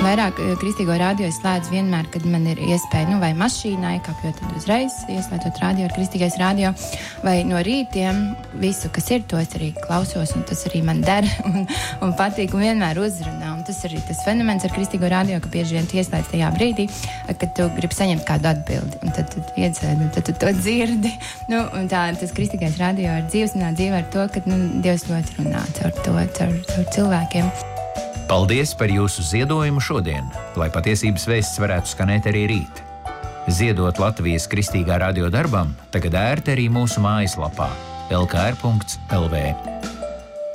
Vairāk kristīgo radio es slēdzu vienmēr, kad man ir iespēja, vai mašīnā iekāpjot, tad uzreiz ieslēdzot radio ar kristīgais radio, vai no rītiem visu, kas ir, to es arī klausos, un tas arī man der un patīk, un vienmēr uzrunā. Un tas arī tas fenomens ar kristīgo radio, ka bieži vien tu ieslēdz tajā brīdī, kad tu gribi saņemt kādu atbildi, un tad tu iedzēdi, un tad tu to dzirdi. Un tā, tas kristīgais radio ir dzīve ar to, ka Dievs ļoti runā caur cilvēkiem. Paldies par jūsu ziedojumu šodien, lai patiesības vēsts varētu skanēt arī rīt. Ziedot Latvijas Kristīgā radio darbam tagad ērti arī mūsu mājaslapā lkr.lv.